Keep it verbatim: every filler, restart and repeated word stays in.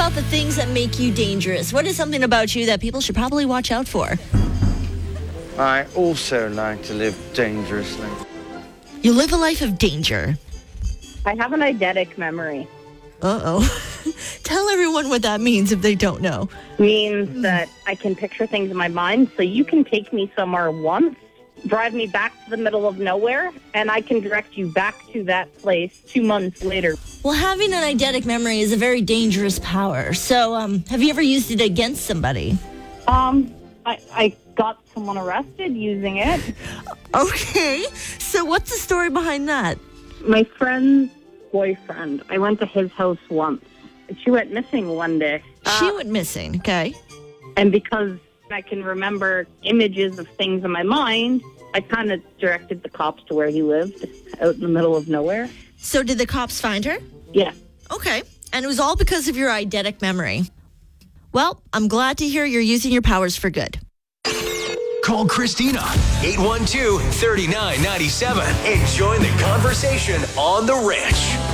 about the things that make you dangerous. What is something about you that people should probably watch out for? I also like to live dangerously. You live a life of danger. I have an eidetic memory. Uh-oh. Tell everyone what that means if they don't know. Means that I can picture things in my mind, so you can take me somewhere once, drive me back to the middle of nowhere, and I can direct you back to that place two months later. Well, having an eidetic memory is a very dangerous power. So, um, have you ever used it against somebody? Um, I, I got someone arrested using it. Okay. So what's the story behind that? My friend's boyfriend, I went to his house once. She went missing one day. She Uh, went missing, okay? And because I can remember images of things in my mind, I kind of directed the cops to where he lived, out in the middle of nowhere. So did the cops find her? Yeah. Okay. And it was all because of your eidetic memory. Well, I'm glad to hear you're using your powers for good. Call Christina, eight one two, three nine nine seven, and join the conversation on The Rich.